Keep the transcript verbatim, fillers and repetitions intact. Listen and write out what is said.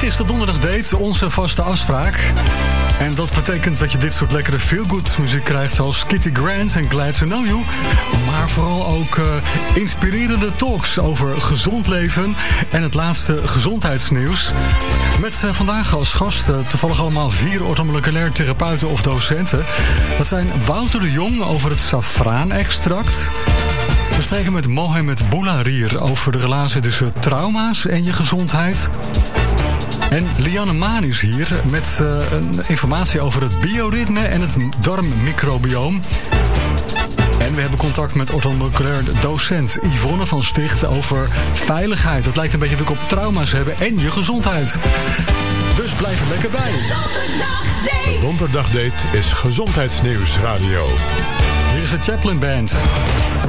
is de donderdag date onze vaste afspraak. En dat betekent dat je dit soort lekkere feel-good muziek krijgt, zoals Kitty Grant en Glad to Know You. Maar vooral ook uh, inspirerende talks over gezond leven en het laatste gezondheidsnieuws. Met uh, vandaag als gast uh, toevallig allemaal vier orthomoleculair therapeuten of docenten. Dat zijn Wouter de Jong over het safraanextract. We spreken met Mohamed Boulahrir over de relatie tussen trauma's en je gezondheid. En Lianne Maan is hier met uh, een informatie over het bioritme en het darmmicrobioom. En we hebben contact met orthomoleculair docent Yvonne van Sticht over veiligheid. Dat lijkt een beetje natuurlijk op trauma's hebben en je gezondheid. Dus blijf er lekker bij. Donderdag Date. Donderdag Date is Gezondheidsnieuws Radio. Hier is de Chaplin Band.